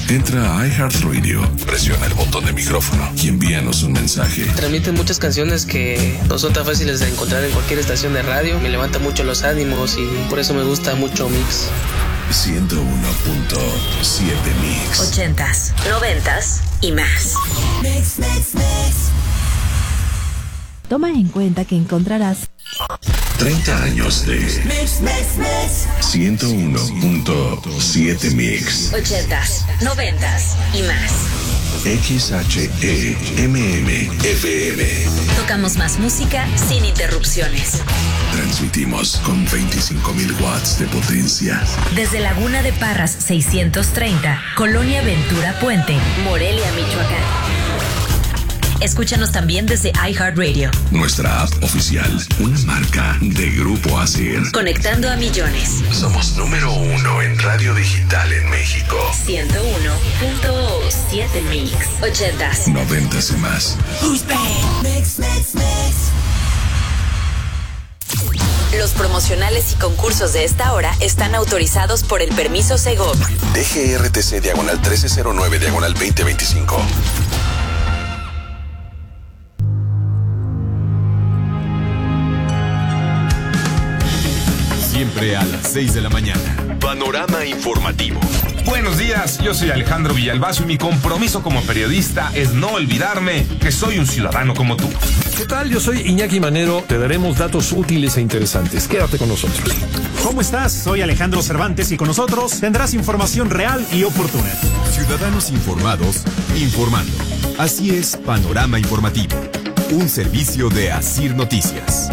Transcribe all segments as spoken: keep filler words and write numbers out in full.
Entra a iHeartRadio, presiona el botón de micrófono y envíanos un mensaje. Transmiten muchas canciones que no son tan fáciles de encontrar en cualquier estación de radio. Me levanta mucho los ánimos y por eso me gusta mucho Mix. ciento uno punto siete Mix. Ochentas, noventas y más. Mix, mix, mix. Toma en cuenta que encontrarás treinta años de Mix, mix, mix. ciento uno punto siete Mix. Ochentas, noventas y más. X H E M M F M. Tocamos más música sin interrupciones. Transmitimos con veinticinco mil watts de potencia. Desde Laguna de Parras seiscientos treinta, Colonia Ventura Puente, Morelia, Michoacán. Escúchanos también desde iHeartRadio. Nuestra app oficial, una marca de Grupo Asir. Conectando a millones. Somos número uno en radio digital en México. ciento uno punto siete Mix. Ochentas. Noventas y más. Mix, mix, mix. Los promocionales y concursos de esta hora están autorizados por el permiso Segov. D G R T C diagonal trece cero nueve diagonal veinte veinticinco. Siempre a las seis de la mañana. Panorama informativo. Buenos días, yo soy Alejandro Villalbazo y mi compromiso como periodista es no olvidarme que soy un ciudadano como tú. ¿Qué tal? Yo soy Iñaki Manero. Te daremos datos útiles e interesantes. Quédate con nosotros. ¿Cómo estás? Soy Alejandro Cervantes y con nosotros tendrás información real y oportuna. Ciudadanos informados, informando. Así es Panorama Informativo. Un servicio de Asir Noticias.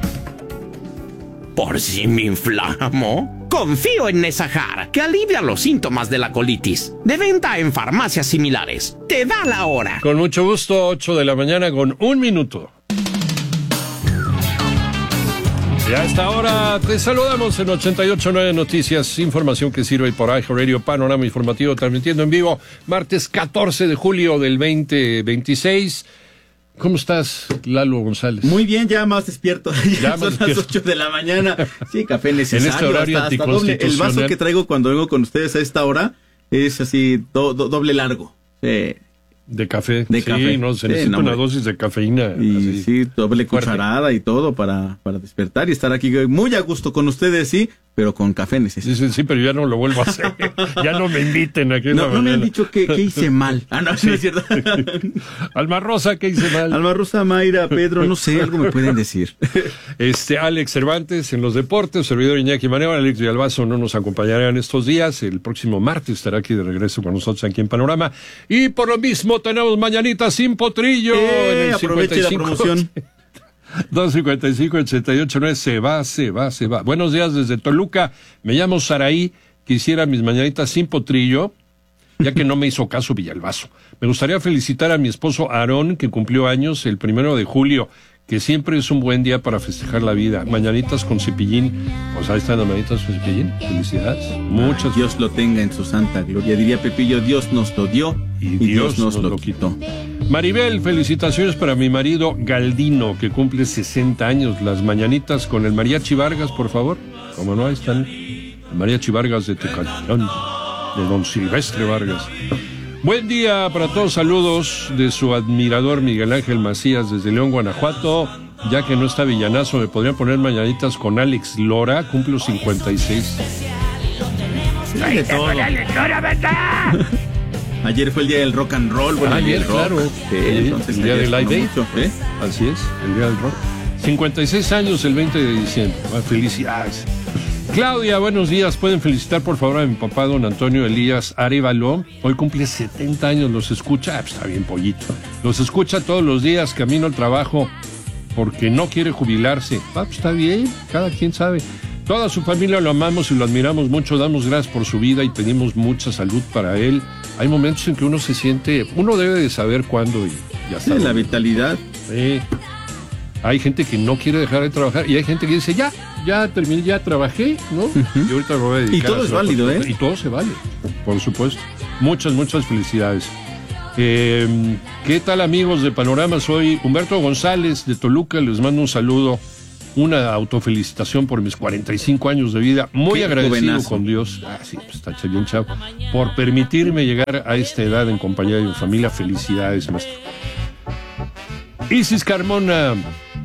¿Por si me inflamo? Confío en Nesahar, que alivia los síntomas de la colitis. De venta en farmacias similares. Te da la hora. Con mucho gusto, ocho de la mañana con un minuto. Y a esta hora te saludamos en ochenta y ocho punto nueve Noticias, información que sirve por iHeartRadio, Panorama Informativo, transmitiendo en vivo, martes catorce de julio del veinte veintiséis. ¿Cómo estás, Lalo González? Muy bien, ya más despierto. Ya, ya son más despierto. las ocho de la mañana. Sí, café necesario. En este horario hasta, hasta doble. El vaso que traigo cuando vengo con ustedes a esta hora es así, do, do, doble largo. Sí. De café. De sí, café. no, se sí, necesita no, una dosis de cafeína. Y así, sí, doble fuerte. cucharada y todo para, para despertar y estar aquí muy a gusto con ustedes, sí, pero con café necesario. Sí, sí, sí, pero ya no lo vuelvo a hacer. Ya no me inviten aquí. No, no me han dicho que, que hice mal. Ah, no, sí. No es cierto. Alma Rosa, ¿qué hice mal? Alma Rosa, Mayra, Pedro, no sé, algo me pueden decir. Este, Alex Cervantes en los deportes, servidor Iñaki Manero, Alex Villalbazo no nos acompañará en estos días. El próximo martes estará aquí de regreso con nosotros aquí en Panorama. Y por lo mismo tenemos mañanita sin potrillo. Eh, en el aproveche la promoción. dos cincuenta y cinco, ochenta y ocho nueve, se va, se va, se va. Buenos días desde Toluca, me llamo Saraí, quisiera mis mañanitas sin potrillo, ya que no me hizo caso Villalbazo. Me gustaría felicitar a mi esposo Aarón, que cumplió años el primero de julio, que siempre es un buen día para festejar la vida. Mañanitas con cepillín, pues ahí están las mañanitas con cepillín, felicidades. Muchas. Ay, Dios lo tenga en su santa gloria, diría Pepillo, Dios nos lo dio y, y Dios, Dios nos, nos lo, lo quitó. Maribel, felicitaciones para mi marido Galdino, que cumple sesenta años. Las mañanitas con el Mariachi Vargas, por favor. Como no, ahí están el Mariachi Vargas de Tecalitlán, de don Silvestre Vargas. Buen día para todos, saludos de su admirador Miguel Ángel Macías desde León, Guanajuato. Ya que no está Villanazo, me podrían poner mañanitas con Alex Lora, cumplo cincuenta y seis. Ay, de todo. Ayer fue el día del rock and roll. Bueno, ayer, el rock. claro. Sí, el, entonces, el día del Live Aid. ¿eh? Así es, el día del rock. cincuenta y seis años el veinte de diciembre. Felicidades. Claudia, buenos días. Pueden felicitar por favor a mi papá, don Antonio Elías Arevalo. Hoy cumple setenta años, los escucha. Ah, pues está bien, pollito. Los escucha todos los días, camino al trabajo, porque no quiere jubilarse. Ah, pues está bien, cada quien sabe. Toda su familia lo amamos y lo admiramos mucho. Damos gracias por su vida y pedimos mucha salud para él. Hay momentos en que uno se siente, uno debe de saber cuándo y ya está. Sí, la vitalidad. Sí. Hay gente que no quiere dejar de trabajar y hay gente que dice, ya, ya terminé, ya trabajé, ¿no? Uh-huh. Y ahorita me voy a dedicar. Y todo a es válido, ¿eh? Y todo se vale, por supuesto. Muchas, muchas felicidades. Eh, ¿Qué tal, amigos de Panorama? Soy Humberto González de Toluca, les mando un saludo, una autofelicitación por mis cuarenta y cinco años de vida, muy agradecido jovenazo con Dios. Ah, sí, pues está bien chavo. por permitirme llegar a esta edad en compañía de mi familia. Felicidades, maestro. Isis Carmona,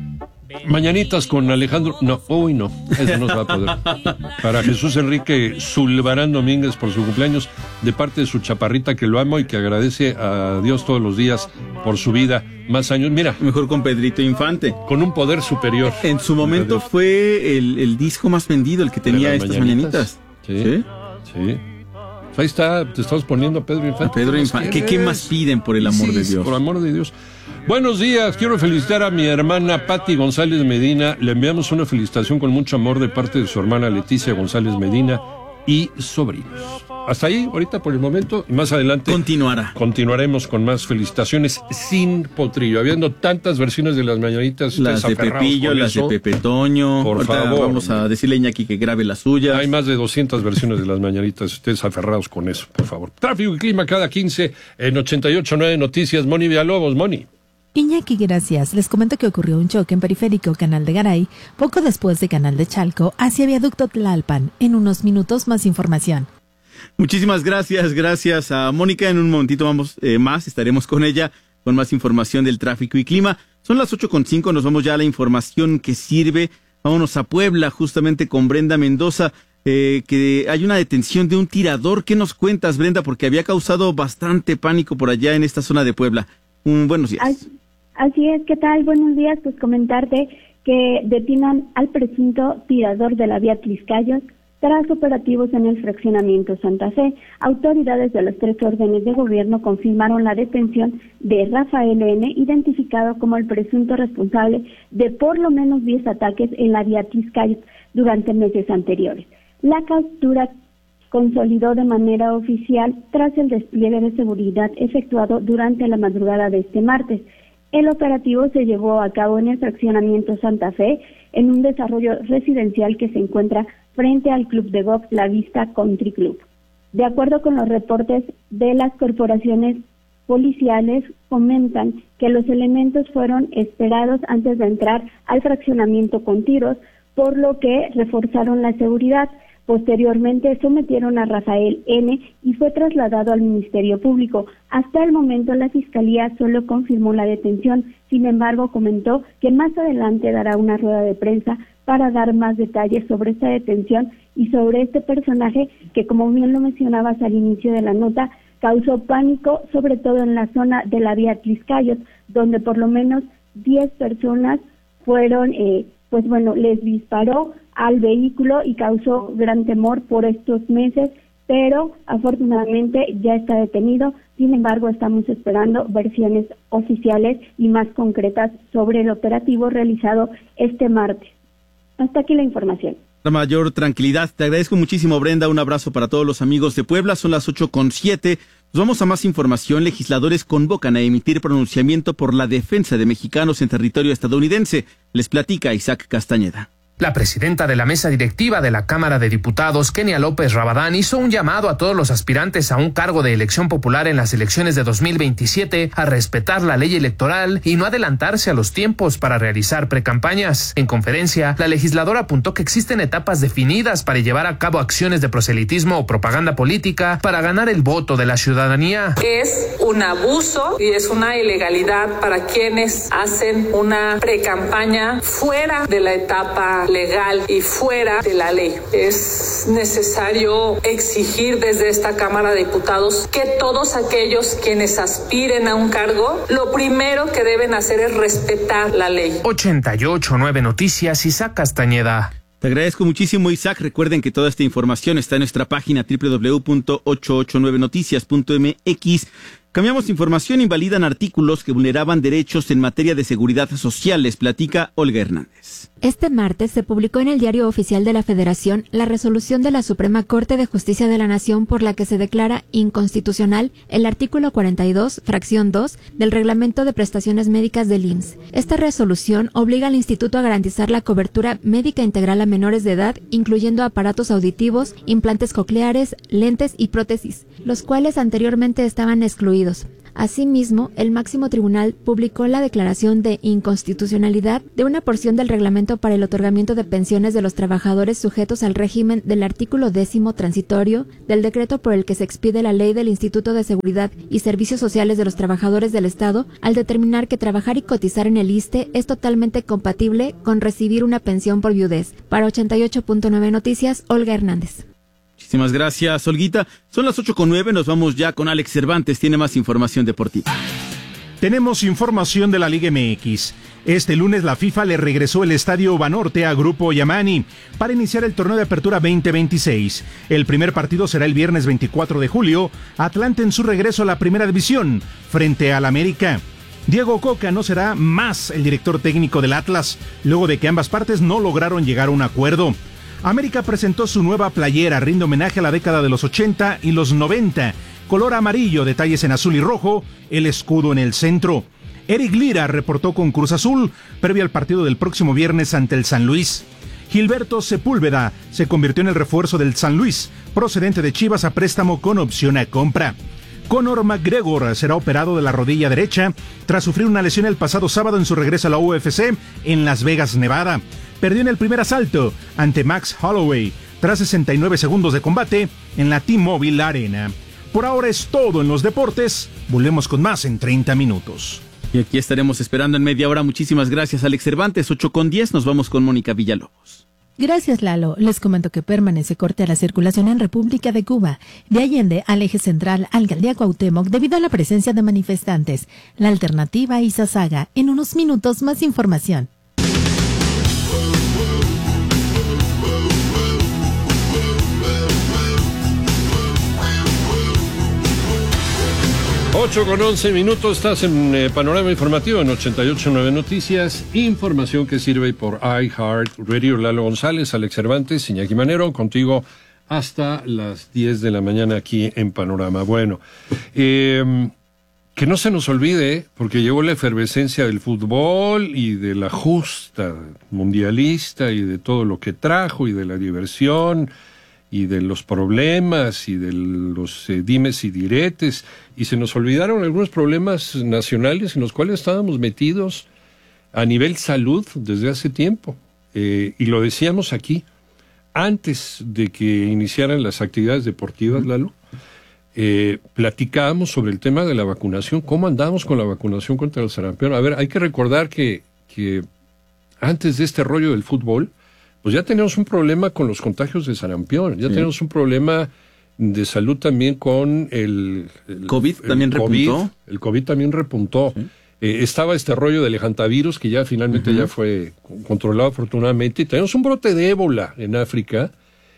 mañanitas con Alejandro. No, uy, no, eso no se va a poder. Para Jesús Enrique Zulbarán Domínguez por su cumpleaños, de parte de su chaparrita, que lo amo y que agradece a Dios todos los días por su vida. Más años, mira. Mejor con Pedrito Infante. Con un poder superior. En su momento fue el, el disco más vendido, el que tenía estas mañanitas. mañanitas. Sí, sí. Sí. Ahí está, te estamos poniendo a Pedro Infante. A Pedro Infante. ¿Qué, ¿Qué más piden, por el amor sí, de Dios? Por amor de Dios. Buenos días, quiero felicitar a mi hermana Patti González Medina. Le enviamos una felicitación con mucho amor de parte de su hermana Leticia González Medina y sobrinos. Hasta ahí, ahorita por el momento, y más adelante continuará. Continuaremos con más felicitaciones sin potrillo, habiendo tantas versiones de las mañanitas. Las de Pepillo, las de Pepe Toño. Por ahorita favor. Vamos a decirle a Iñaki que grabe las suyas. Hay más de doscientas versiones de las mañanitas, ustedes aferrados con eso, por favor. Tráfico y clima cada quince en ochenta y ocho punto nueve Noticias. Moni Villalobos, Moni. Iñaki, gracias. Les comento que ocurrió un choque en Periférico Canal de Garay, poco después de Canal de Chalco, hacia Viaducto Tlalpan. En unos minutos más información. Muchísimas gracias, gracias a Mónica. En un momentito vamos eh, más, estaremos con ella con más información del tráfico y clima. Son las ocho con cinco, nos vamos ya a la información que sirve. Vámonos a Puebla, justamente con Brenda Mendoza, eh, que hay una detención de un tirador. ¿Qué nos cuentas, Brenda? Porque había causado bastante pánico por allá en esta zona de Puebla. Un buenos días. Así, así es, ¿qué tal? Buenos días, pues comentarte que detienen al presunto tirador de la vía Tliscayos tras operativos en el fraccionamiento Santa Fe. Autoridades de los tres órdenes de gobierno confirmaron la detención de Rafael N., identificado como el presunto responsable de por lo menos diez ataques en la vía Tliscayos durante meses anteriores. La captura consolidó de manera oficial tras el despliegue de seguridad efectuado durante la madrugada de este martes. El operativo se llevó a cabo en el fraccionamiento Santa Fe, en un desarrollo residencial que se encuentra frente al club de golf La Vista Country Club. De acuerdo con los reportes de las corporaciones policiales, comentan que los elementos fueron esperados antes de entrar al fraccionamiento con tiros, por lo que reforzaron la seguridad. Posteriormente sometieron a Rafael N. y fue trasladado al Ministerio Público. Hasta el momento la Fiscalía solo confirmó la detención, sin embargo comentó que más adelante dará una rueda de prensa para dar más detalles sobre esta detención y sobre este personaje que, como bien lo mencionabas al inicio de la nota, causó pánico, sobre todo en la zona de la vía Tliscayos, donde por lo menos diez personas fueron, eh, pues bueno, les disparó al vehículo y causó gran temor por estos meses, pero afortunadamente ya está detenido. Sin embargo, estamos esperando versiones oficiales y más concretas sobre el operativo realizado este martes. Hasta aquí la información. Para mayor tranquilidad, te agradezco muchísimo, Brenda. Un abrazo para todos los amigos de Puebla. Son las ocho con siete. Nos vamos a más información. Legisladores convocan a emitir pronunciamiento por la defensa de mexicanos en territorio estadounidense. Les platica Isaac Castañeda. La presidenta de la mesa directiva de la Cámara de Diputados, Kenia López Rabadán, hizo un llamado a todos los aspirantes a un cargo de elección popular en las elecciones de dos mil veintisiete a respetar la ley electoral y no adelantarse a los tiempos para realizar precampañas. En conferencia, la legisladora apuntó que existen etapas definidas para llevar a cabo acciones de proselitismo o propaganda política para ganar el voto de la ciudadanía. Es un abuso y es una ilegalidad para quienes hacen una precampaña fuera de la etapa legal y fuera de la ley. Es necesario exigir desde esta Cámara de Diputados que todos aquellos quienes aspiren a un cargo, lo primero que deben hacer es respetar la ley. ochenta y ocho punto nueve Noticias, Isaac Castañeda. Te agradezco muchísimo, Isaac. Recuerden que toda esta información está en nuestra página doble u doble u doble u punto ochocientos ochenta y nueve noticias punto m x. Cambiamos de información. Invalidan artículos que vulneraban derechos en materia de seguridad social. Les platica Olga Hernández. Este martes se publicó en el Diario Oficial de la Federación la resolución de la Suprema Corte de Justicia de la Nación por la que se declara inconstitucional el artículo cuarenta y dos, fracción dos, del Reglamento de Prestaciones Médicas del I M S S. Esta resolución obliga al Instituto a garantizar la cobertura médica integral a menores de edad, incluyendo aparatos auditivos, implantes cocleares, lentes y prótesis, los cuales anteriormente estaban excluidos. Asimismo, el máximo tribunal publicó la declaración de inconstitucionalidad de una porción del reglamento para el otorgamiento de pensiones de los trabajadores sujetos al régimen del artículo décimo transitorio del decreto por el que se expide la ley del Instituto de Seguridad y Servicios Sociales de los Trabajadores del Estado, al determinar que trabajar y cotizar en el I S S S T E es totalmente compatible con recibir una pensión por viudez. Para ochenta y ocho punto nueve Noticias, Olga Hernández. Muchísimas gracias, Olguita. Son las ocho con nueve, nos vamos ya con Alex Cervantes, tiene más información deportiva. Tenemos información de la Liga M X. Este lunes la FIFA le regresó el Estadio Banorte a Grupo Yamani para iniciar el torneo de apertura veinte veintiséis. El primer partido será el viernes veinticuatro de julio, Atlante en su regreso a la Primera División, frente al América. Diego Coca no será más el director técnico del Atlas, luego de que ambas partes no lograron llegar a un acuerdo. América presentó su nueva playera, rinde homenaje a la década de los ochenta y los noventa, color amarillo, detalles en azul y rojo, el escudo en el centro. Eric Lira reportó con Cruz Azul, previo al partido del próximo viernes ante el San Luis. Gilberto Sepúlveda se convirtió en el refuerzo del San Luis, procedente de Chivas a préstamo con opción a compra. Conor McGregor será operado de la rodilla derecha tras sufrir una lesión el pasado sábado en su regreso a la U F C en Las Vegas, Nevada. Perdió en el primer asalto ante Max Holloway tras sesenta y nueve segundos de combate en la T-Mobile Arena. Por ahora es todo en los deportes. Volvemos con más en treinta minutos. Y aquí estaremos esperando en media hora. Muchísimas gracias, Alex Cervantes. ocho con diez, nos vamos con Mónica Villalobos. Gracias, Lalo. Les comento que permanece corte a la circulación en República de Cuba, de Allende al eje central Alcaldía Cuauhtémoc, debido a la presencia de manifestantes. La alternativa Izazaga. En unos minutos, más información. ocho con once minutos, estás en eh, Panorama Informativo en ochenta y ocho punto nueve Noticias, información que sirve por iHeart Radio. Lalo González, Alex Cervantes, Iñaki Manero, contigo hasta las diez de la mañana aquí en Panorama. Bueno, eh, que no se nos olvide, porque llegó la efervescencia del fútbol y de la justa mundialista y de todo lo que trajo y de la diversión y de los problemas y de los eh, dimes y diretes, y se nos olvidaron algunos problemas nacionales en los cuales estábamos metidos a nivel salud desde hace tiempo, eh, y lo decíamos aquí, antes de que iniciaran las actividades deportivas, Lalo, eh, platicábamos sobre el tema de la vacunación, cómo andamos con la vacunación contra el sarampión. A ver, hay que recordar que, que antes de este rollo del fútbol, pues ya tenemos un problema con los contagios de sarampión, ya sí. tenemos un problema de salud también con el... el COVID el también COVID, repuntó. El COVID también repuntó. Sí. Eh, estaba este rollo del hantavirus que ya finalmente uh-huh. ya fue controlado afortunadamente. Y tenemos un brote de ébola en África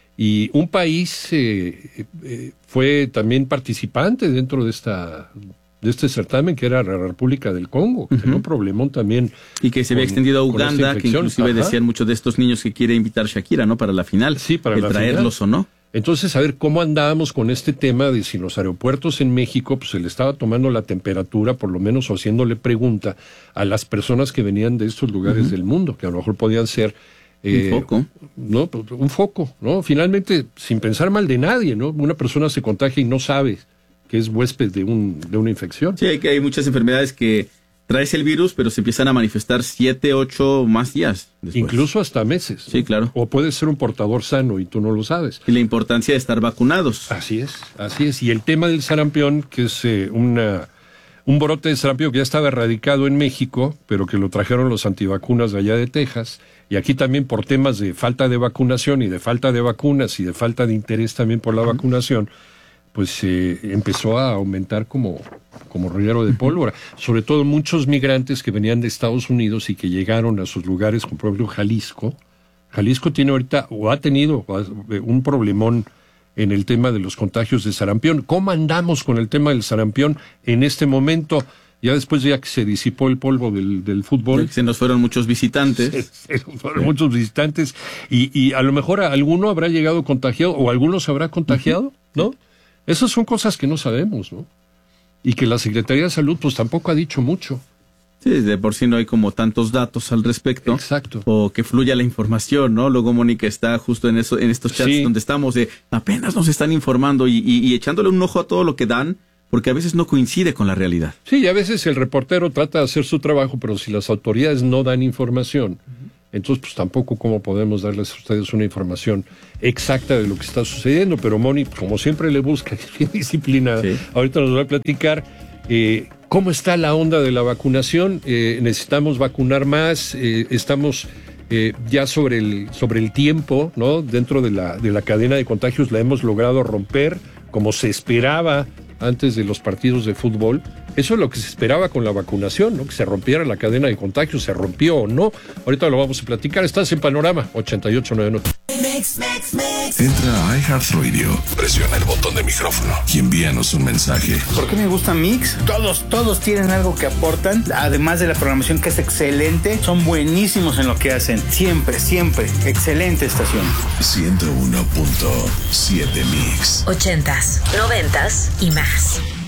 y un país eh, eh, fue también participante dentro de esta... de este certamen, que era la República del Congo, que uh-huh. tenía un problemón también. Y que se había con, extendido a Uganda, que inclusive Ajá. decían muchos de estos niños que quiere invitar Shakira, ¿no? Para la final. Sí, para de la traerlos final. o no. Entonces, a ver, ¿cómo andábamos con este tema de si los aeropuertos en México, pues se le estaba tomando la temperatura, por lo menos, o haciéndole pregunta a las personas que venían de estos lugares uh-huh. del mundo, que a lo mejor podían ser... Eh, un foco. No, un foco, ¿no? Finalmente, sin pensar mal de nadie, ¿no? Una persona se contagia y no sabe que es huésped de un de una infección. Sí, hay que hay muchas enfermedades que traes el virus, pero se empiezan a manifestar siete, ocho más días después. Incluso hasta meses. Sí, ¿no? Claro. O puedes ser un portador sano y tú no lo sabes. Y la importancia de estar vacunados. Así es, así es. Y el tema del sarampión, que es eh, una un brote de sarampión que ya estaba erradicado en México, pero que lo trajeron los antivacunas de allá de Texas, y aquí también por temas de falta de vacunación y de falta de vacunas y de falta de interés también por la uh-huh. vacunación, pues eh, empezó a aumentar como, como reguero de pólvora. Sobre todo muchos migrantes que venían de Estados Unidos y que llegaron a sus lugares, como por ejemplo Jalisco. Jalisco tiene ahorita, o ha tenido, un problemón en el tema de los contagios de sarampión. ¿Cómo andamos con el tema del sarampión en este momento? Ya después ya que se disipó el polvo del, del fútbol. Se nos fueron muchos visitantes. Se, se fueron muchos visitantes. Y, y a lo mejor a alguno habrá llegado contagiado, o alguno se habrá contagiado, uh-huh. ¿no? Esas son cosas que no sabemos, ¿no? Y que la Secretaría de Salud pues tampoco ha dicho mucho. Sí, de por sí no hay como tantos datos al respecto. Exacto. O que fluya la información, ¿no? Luego Mónica está justo en eso, en estos chats sí. donde estamos de apenas nos están informando y, y, y echándole un ojo a todo lo que dan, porque a veces no coincide con la realidad. Sí, y a veces el reportero trata de hacer su trabajo, pero si las autoridades no dan información, entonces pues tampoco cómo podemos darles a ustedes una información exacta de lo que está sucediendo. Pero Moni, como siempre le busca, que es bien disciplinada, sí. Ahorita nos va a platicar eh, cómo está la onda de la vacunación. Eh, necesitamos vacunar más, eh, estamos eh, ya sobre el, sobre el tiempo, ¿no? Dentro de la, de la cadena de contagios la hemos logrado romper, como se esperaba antes de los partidos de fútbol. Eso es lo que se esperaba con la vacunación, ¿no? Que se rompiera la cadena de contagios, se rompió o no. Ahorita lo vamos a platicar. Estás en Panorama ochenta y ocho nueve nueve. Entra a iHeartRadio, presiona el botón de micrófono y envíanos un mensaje. ¿Por qué me gusta Mix? Todos, todos tienen algo que aportan, además de la programación que es excelente, son buenísimos en lo que hacen. Siempre, siempre. Excelente estación. ciento uno punto siete Mix. Ochentas, noventas y más.